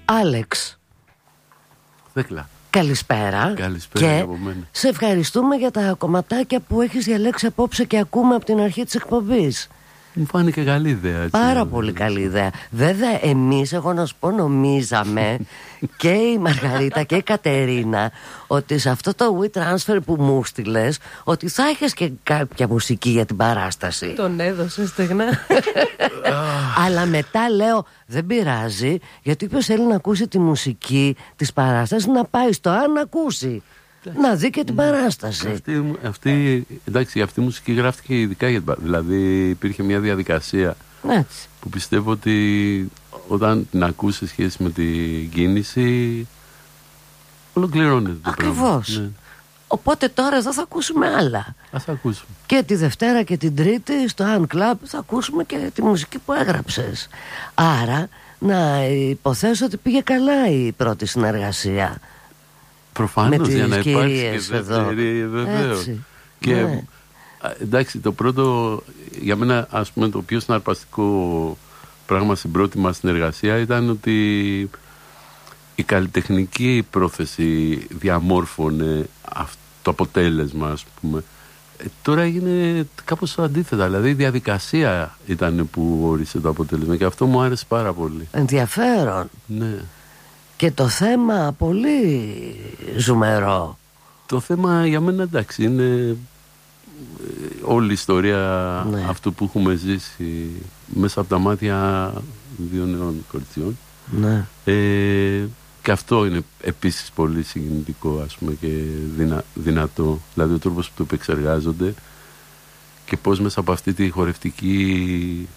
Άλεξ. Θέκλα. Καλησπέρα. Καλησπέρα και από μένα. σε ευχαριστούμε για τα κομματάκια που έχεις διαλέξει απόψε και ακούμε από την αρχή της εκπομπής. Μου φάνηκε καλή ιδέα. Έτσι. Πάρα πολύ καλή ιδέα. Βέβαια εμείς, εγώ να σου πω, νομίζαμε και η Μαργαρίτα και η Κατερίνα ότι σε αυτό το WeTransfer που μου στείλες ότι θα έχεις και κάποια μουσική για την παράσταση. Τον έδωσε στεγνά. Αλλά μετά λέω δεν πειράζει, γιατί όποιος θέλει να ακούσει τη μουσική της παράστασης να πάει στο αν να ακούσει, να δει και την παράσταση. Εντάξει, αυτή η μουσική γράφτηκε ειδικά για την παράσταση. Δηλαδή υπήρχε μια διαδικασία που πιστεύω ότι όταν την ακούσει σε σχέση με την κίνηση ολοκληρώνεται το πράγμα. Ακριβώς. Ναι. Οπότε τώρα εδώ θα ακούσουμε άλλα. Ας ακούσουμε. Και τη Δευτέρα και την Τρίτη στο Un Club θα ακούσουμε και τη μουσική που έγραψες. Άρα να υποθέσω ότι πήγε καλά η πρώτη συνεργασία. Προφανώς, για να υπάρξει και δεύτερη, βεβαίως. Και ναι. Εντάξει, το πρώτο για μένα, ας πούμε, το πιο συναρπαστικό πράγμα στην πρώτη μας συνεργασία ήταν ότι η καλλιτεχνική πρόθεση διαμόρφωνε το αποτέλεσμα, ας πούμε. Τώρα έγινε κάπως αντίθετα. Δηλαδή η διαδικασία ήταν που όρισε το αποτέλεσμα και αυτό μου άρεσε πάρα πολύ. Ενδιαφέρον. Ναι. Και το θέμα πολύ ζουμερό. Το θέμα για μένα, εντάξει, είναι όλη η ιστορία, ναι, αυτού που έχουμε ζήσει μέσα από τα μάτια δύο νέων κοριτσιών. Ναι. Και αυτό είναι επίσης πολύ συγκινητικό, ας πούμε, και δυνατό. Δηλαδή ο τρόπος που το επεξεργάζονται και πώς μέσα από αυτή τη χορευτική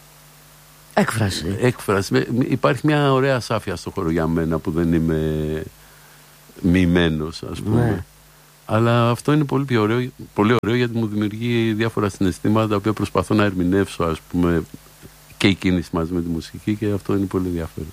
έκφραση υπάρχει μια ωραία ασάφεια στο χώρο για μένα που δεν είμαι μοιημένος, ας πούμε. Ναι. Αλλά αυτό είναι πολύ ωραίο γιατί μου δημιουργεί διάφορα συναισθήματα τα οποία προσπαθώ να ερμηνεύσω, ας πούμε, και η κίνηση μαζί με τη μουσική, και αυτό είναι πολύ ενδιαφέρον.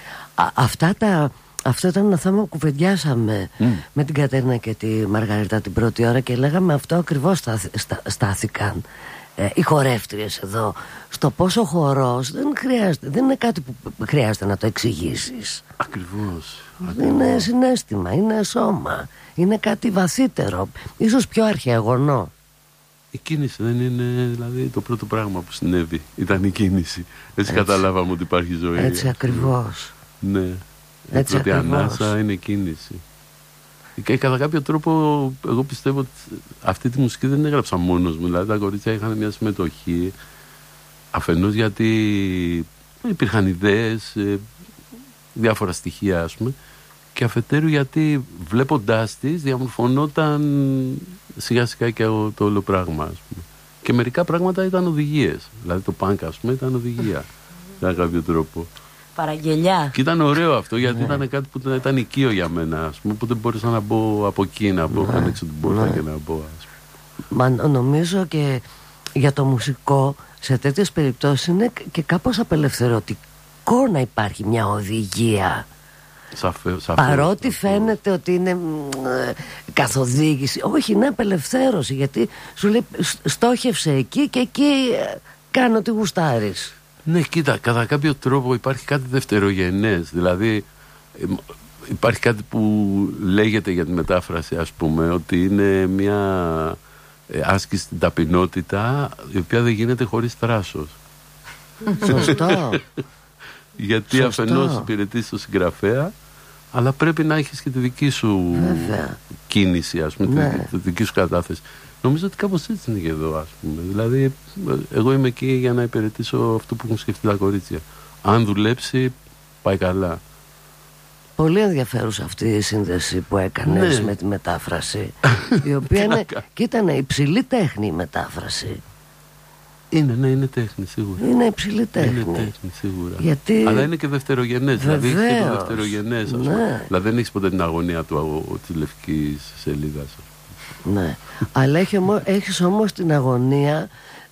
Αυτό ήταν ένα θέμα που κουβεντιάσαμε με την Κατερίνα και τη Μαργαρίτα την πρώτη ώρα και λέγαμε αυτό ακριβώς στάθηκαν οι χορεύτριες εδώ. Στο πόσο χορός δεν είναι κάτι που χρειάζεται να το εξηγήσεις. Ακριβώς. Είναι συναίσθημα, είναι σώμα, είναι κάτι βαθύτερο, ίσως πιο αρχαιαγωνό. Η κίνηση δεν είναι, δηλαδή, το πρώτο πράγμα που συνέβη ήταν η κίνηση. Έτσι καταλάβαμε ότι υπάρχει ζωή. Έτσι ακριβώς. Ναι. Η πρώτη ανάσα είναι κίνηση. Και κατά κάποιο τρόπο εγώ πιστεύω ότι αυτή τη μουσική δεν έγραψα μόνος μου. Δηλαδή τα κορίτσια είχαν μια συμμετοχή, αφενός γιατί υπήρχαν ιδέες, διάφορα στοιχεία, ας πούμε, και αφετέρου γιατί βλέποντάς τις διαμορφωνόταν σιγά σιγά και το όλο πράγμα, ας πούμε. Και μερικά πράγματα ήταν οδηγίες. Δηλαδή το punk, ας πούμε, ήταν οδηγία για κάποιο τρόπο. Παραγγελιά. Και ήταν ωραίο αυτό, γιατί ήταν κάτι που ήταν οικείο για μένα, ας πούμε, που δεν μπορούσα να μπω από εκεί, να ανοίξω την πόρτα και να μπω, ας πούμε. Μα νομίζω και για το μουσικό σε τέτοιες περιπτώσεις είναι και κάπως απελευθερωτικό να υπάρχει μια οδηγία. Παρότι φαίνεται ότι είναι καθοδήγηση, όχι, είναι απελευθέρωση, γιατί σου λέει στόχευσε εκεί και εκεί κάνω τι γουστάρεις. Ναι, κοίτα, κατά κάποιο τρόπο υπάρχει κάτι δευτερογενές. Δηλαδή υπάρχει κάτι που λέγεται για τη μετάφραση, ας πούμε, ότι είναι μια άσκηση στην ταπεινότητα, η οποία δεν γίνεται χωρίς θράσος. Σωστό. Γιατί αφενός υπηρετείς τον συγγραφέα, αλλά πρέπει να έχεις και τη δική σου κίνηση, ας πούμε, τη δική σου κατάθεση. Νομίζω ότι κάπως έτσι είναι και εδώ, ας πούμε. Δηλαδή, εγώ είμαι εκεί για να υπηρετήσω αυτό που έχουν σκεφτεί τα κορίτσια. Αν δουλέψει, πάει καλά. Πολύ ενδιαφέρουσα αυτή η σύνδεση που έκανες με τη μετάφραση, η οποία είναι, και ήταν υψηλή τέχνη η μετάφραση. Είναι τέχνη, σίγουρα. Είναι υψηλή τέχνη. Είναι τέχνη, σίγουρα. Γιατί... Αλλά είναι και δευτερογενές. Δηλαδή έχεις και το δευτερογενές, ας πούμε. Δηλαδή δεν έχεις ποτέ την αγωνία της λευκής σελίδας. Ναι. Αλλά έχεις όμως την αγωνία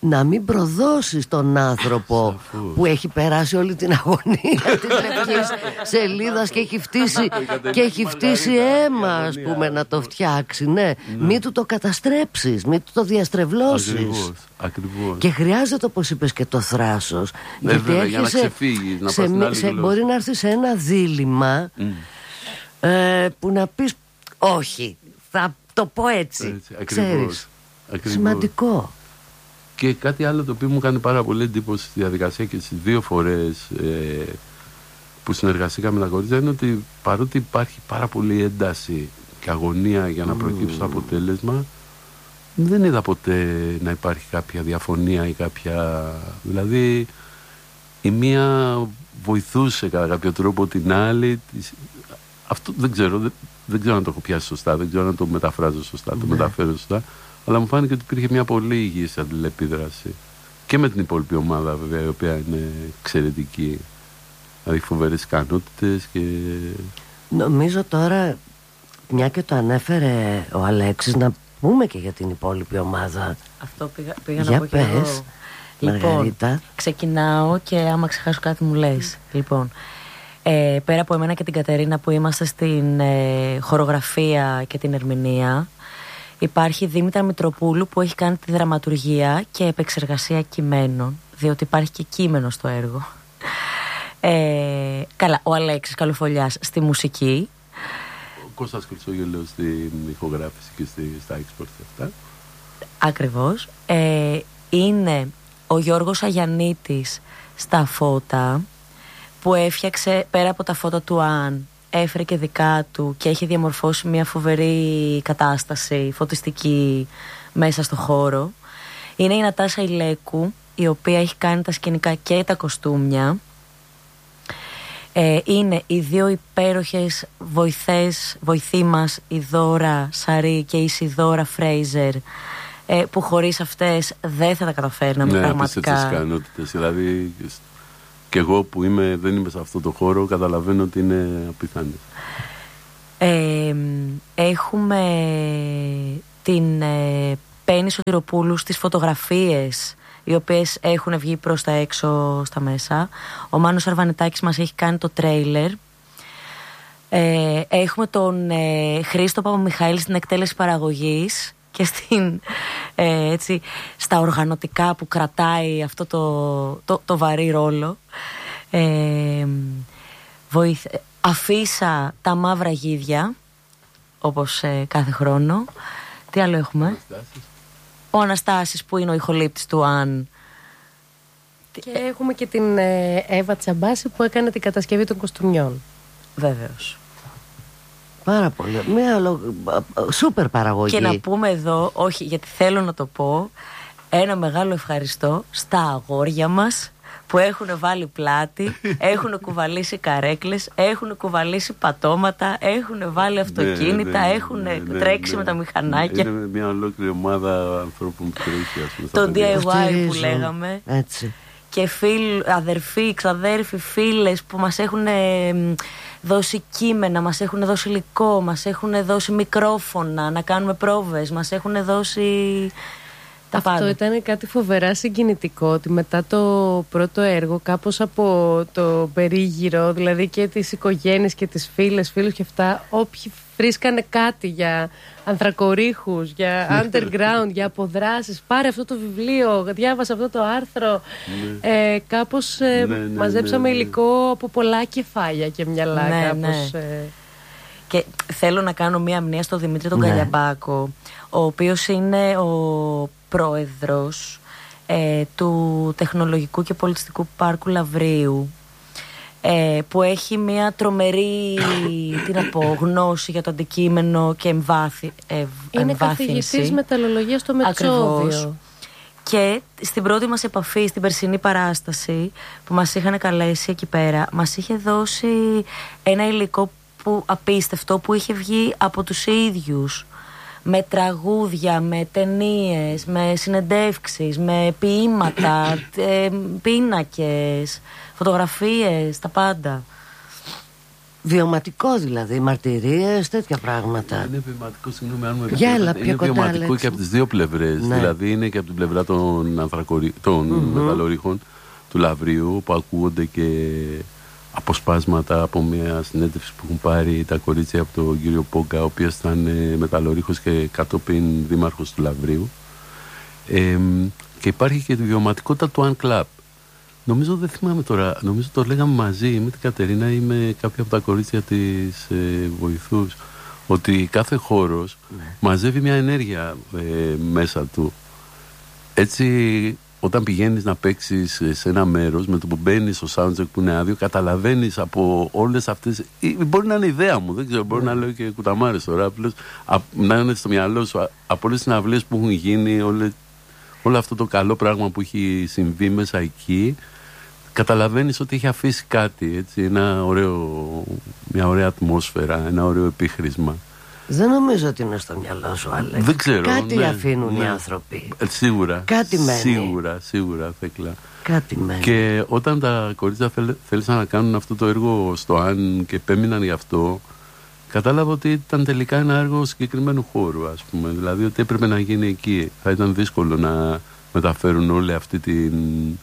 να μην προδώσεις τον άνθρωπο που έχει περάσει όλη την αγωνία της λευκής σελίδας και έχει φτύσει αίμα, ας πούμε, να το φτιάξει. Ναι. Μην του το καταστρέψεις, μην του το διαστρεβλώσεις. Ακριβώς. Και χρειάζεται, όπως είπες, και το θράσος. Γιατί για να ξεφύγεις, να πας στην άλλη μπορεί να έρθει σε ένα δίλημμα που να πεις όχι, θα το πω έτσι. Ξέρεις. Σημαντικό. Και κάτι άλλο το οποίο μου κάνει πάρα πολύ εντύπωση στη διαδικασία και στις 2 φορές που συνεργαστήκαμε με τα κορίτσια είναι ότι παρότι υπάρχει πάρα πολύ ένταση και αγωνία για να προκύψει το αποτέλεσμα, δεν είδα ποτέ να υπάρχει κάποια διαφωνία ή κάποια... Δηλαδή η μία βοηθούσε κατά κάποιο τρόπο την άλλη. Αυτό δεν ξέρω αν το έχω πιάσει σωστά, δεν ξέρω αν το μεταφράζω σωστά, το μεταφέρω σωστά. Αλλά μου φάνηκε ότι υπήρχε μια πολύ υγιής αλληλεπίδραση. Και με την υπόλοιπη ομάδα, βέβαια, η οποία είναι εξαιρετική. Δηλαδή φοβερές ικανότητες και... Νομίζω τώρα, μια και το ανέφερε ο Αλέξης, να πούμε και για την υπόλοιπη ομάδα. Αυτό πήγα να πω και εγώ. Λοιπόν, ξεκινάω και άμα ξεχάσω κάτι μου λες. Λοιπόν, πέρα από εμένα και την Κατερίνα που είμαστε στην χορογραφία και την ερμηνεία, υπάρχει η Δήμητρα Μητροπούλου που έχει κάνει τη δραματουργία και επεξεργασία κειμένων, διότι υπάρχει και κείμενο στο έργο. Καλά, ο Αλέξης Καλοφολιάς στη μουσική, ο Κώστας Χρυσόγελος στην ηχογράφηση και στα export αυτά. Ακριβώς. Είναι ο Γιώργος Αγιαννίτης στα φώτα, που έφτιαξε πέρα από τα φώτα του Αν, έφερε και δικά του και έχει διαμορφώσει μια φοβερή κατάσταση φωτιστική μέσα στο χώρο. Είναι η Νατάσα Ηλέκου, η οποία έχει κάνει τα σκηνικά και τα κοστούμια. Είναι οι 2 υπέροχες βοηθοί μας, η Δώρα Σαρή και η Σιδώρα Φρέιζερ, που χωρίς αυτές δεν θα τα καταφέρναμε πραγματικά. Ναι, απίστευτες ικανότητες. Δηλαδή και εγώ που δεν είμαι σε αυτό το χώρο, καταλαβαίνω ότι είναι απιθανές. Έχουμε την Πέννη Σωτηροπούλου στις φωτογραφίες, οι οποίες έχουν βγει προς τα έξω στα μέσα. Ο Μάνος Αρβανιτάκης μας έχει κάνει το τρέιλερ. Έχουμε τον Χρήστο Παπαμιχαήλ στην εκτέλεση παραγωγής και στα οργανωτικά που κρατάει αυτό το βαρύ ρόλο. Αφήσα τα μαύρα γίδια, όπως κάθε χρόνο. Τι άλλο έχουμε? Ο Αναστάσης που είναι ο ηχολήπτης του Αν. Και έχουμε και την Εύα Τσαμπάση που έκανε την κατασκευή των κοστούμιών. Βέβαιως. Πάρα πολύ. Μια σούπερ παραγωγή. Και να πούμε εδώ, όχι γιατί θέλω να το πω, ένα μεγάλο ευχαριστώ στα αγόρια μας που έχουν βάλει πλάτη, έχουν κουβαλήσει καρέκλες, έχουν κουβαλήσει πατώματα, έχουν βάλει αυτοκίνητα, έχουν τρέξει με τα μηχανάκια. Είναι μια ολόκληρη ομάδα ανθρώπων που τρέχει. Το DIY που λέγαμε. Έτσι. Και αδερφοί, ξαδέρφοι, φίλες που μας έχουν δώσει κείμενα, μας έχουν δώσει υλικό, μας έχουν δώσει μικρόφωνα να κάνουμε πρόβες, μας έχουν δώσει... Αυτό ήταν κάτι φοβερά συγκινητικό, ότι μετά το πρώτο έργο κάπως από το περίγυρο, δηλαδή και τις οικογένειες και τις φίλους και αυτά, όποιοι βρίσκανε κάτι για ανθρακορίχους, για underground, για αποδράσεις, πάρε αυτό το βιβλίο, διάβασα αυτό το άρθρο, κάπως μαζέψαμε υλικό από πολλά κεφάλια και μυαλά κάπως. Και θέλω να κάνω μία μνήμα στο Δημήτρη τον Καλιαμπάκο, ο οποίος είναι ο πρόεδρος του Τεχνολογικού και Πολιτιστικού Πάρκου Λαυρίου, που έχει μια τρομερή γνώση για το αντικείμενο και εμβάθυνση. Είναι καθηγητής μεταλλολογίας στο Μετσόβιο. Και στην πρώτη μας επαφή, στην περσινή παράσταση που μας είχαν καλέσει εκεί πέρα, μας είχε δώσει ένα υλικό απίστευτο που είχε βγει από τους ίδιους, με τραγούδια, με ταινίες, με συνεντεύξεις, με ποίηματα, πίνακες, φωτογραφίες, τα πάντα. βιωματικό δηλαδή, μαρτυρίες, τέτοια πράγματα. Είναι βιωματικό, συγγνώμη αν μου επιτρέπετε. Είναι βιωματικό και από τις δύο πλευρές. Ναι. Δηλαδή είναι και από την πλευρά των μεταλλορύχων του Λαυρίου, που ακούγονται και αποσπάσματα από μια συνέντευξη που έχουν πάρει τα κορίτσια από τον κύριο Πόγκα, ο οποίος ήταν μεταλλορύχος και κατόπιν δήμαρχος του Λαυρίου. Και υπάρχει και τη βιωματικότητα του Un Club. Νομίζω, δεν θυμάμαι τώρα, νομίζω το λέγαμε μαζί με την Κατερίνα ή με κάποια από τα κορίτσια της βοηθούς, ότι κάθε χώρος μαζεύει μια ενέργεια μέσα του. Έτσι, όταν πηγαίνεις να παίξεις σε ένα μέρος, με το που μπαίνεις στο soundcheck που είναι άδειο, καταλαβαίνεις από όλες αυτές. Μπορεί να είναι ιδέα μου, δεν ξέρω, μπορεί να λέω και κουταμάρες τώρα, απλώς να είναι στο μυαλό σου από όλες τις συναυλίες που έχουν γίνει, όλο αυτό το καλό πράγμα που έχει συμβεί μέσα εκεί. Καταλαβαίνεις ότι έχει αφήσει κάτι, έτσι, μια ωραία ατμόσφαιρα, ένα ωραίο επίχρησμα. Δεν νομίζω ότι είναι στο μυαλό σου, Άλεξ. Δεν ξέρω. Κάτι αφήνουν οι άνθρωποι. Σίγουρα. Κάτι μένει. Σίγουρα, Θέκλα. Κάτι μένει. Και όταν τα κορίτσια θέλησαν να κάνουν αυτό το έργο στο Αν και επέμειναν γι' αυτό, κατάλαβα ότι ήταν τελικά ένα έργο συγκεκριμένου χώρου, ας πούμε. Δηλαδή ότι έπρεπε να γίνει εκεί. Θα ήταν δύσκολο να μεταφέρουν όλη αυτή την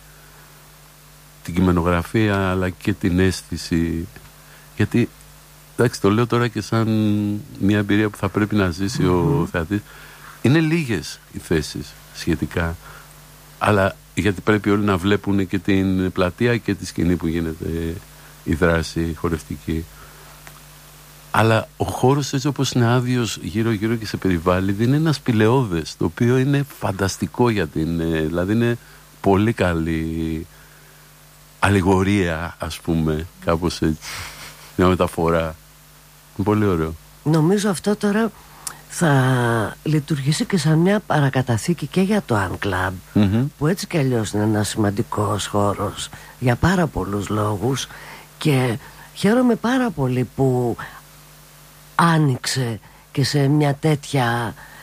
κειμενογραφία αλλά και την αίσθηση, γιατί εντάξει, το λέω τώρα και σαν μια εμπειρία που θα πρέπει να ζήσει ο θεατής. Είναι λίγες οι θέσεις σχετικά, αλλά γιατί πρέπει όλοι να βλέπουν και την πλατεία και τη σκηνή που γίνεται η δράση χορευτική. Αλλά ο χώρος έτσι όπως είναι άδειος γύρω γύρω και σε περιβάλλει, είναι ένα σπηλαιώδες, το οποίο είναι φανταστικό για δηλαδή είναι πολύ καλή αλληγορία, ας πούμε, κάπως έτσι, μια μεταφορά. Είναι πολύ ωραίο. Νομίζω αυτό τώρα θα λειτουργήσει και σαν μια παρακαταθήκη και για το Un Club, που έτσι κι αλλιώς είναι ένας σημαντικός χώρος για πάρα πολλούς λόγους, και χαίρομαι πάρα πολύ που άνοιξε και σε μια τέτοια